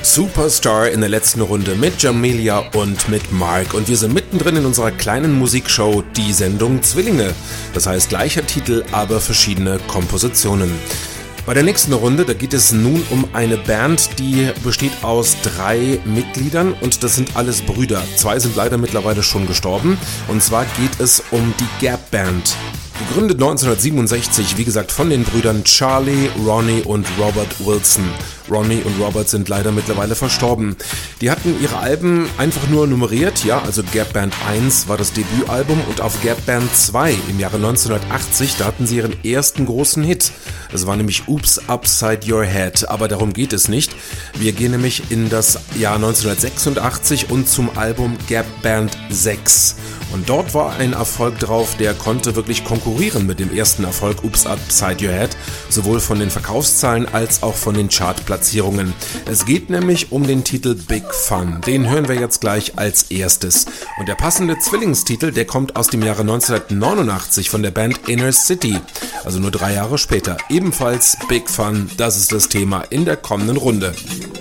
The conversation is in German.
Superstar in der letzten Runde mit Jamelia und mit Mark. Und wir sind mittendrin in unserer kleinen Musikshow, die Sendung Zwillinge. Das heißt gleicher Titel, aber verschiedene Kompositionen. Bei der nächsten Runde, da geht es nun um eine Band, die besteht aus 3 Mitgliedern und das sind alles Brüder. 2 sind leider mittlerweile schon gestorben und zwar geht es um die Gap Band. Gegründet 1967, wie gesagt, von den Brüdern Charlie, Ronnie und Robert Wilson. Ronnie und Robert sind leider mittlerweile verstorben. Die hatten ihre Alben einfach nur nummeriert, ja, also Gap Band 1 war das Debütalbum und auf Gap Band 2 im Jahre 1980, da hatten sie ihren ersten großen Hit. Das war nämlich Oops Upside Your Head, aber darum geht es nicht. Wir gehen nämlich in das Jahr 1986 und zum Album Gap Band 6. Und dort war ein Erfolg drauf, der konnte wirklich konkurrieren mit dem ersten Erfolg Oops Upside Your Head, sowohl von den Verkaufszahlen als auch von den Chartplatzierungen. Es geht nämlich um den Titel Big Fun. Den hören wir jetzt gleich als erstes. Und der passende Zwillingstitel, der kommt aus dem Jahre 1989 von der Band Inner City, also nur 3 Jahre später. Ebenfalls Big Fun, das ist das Thema in der kommenden Runde.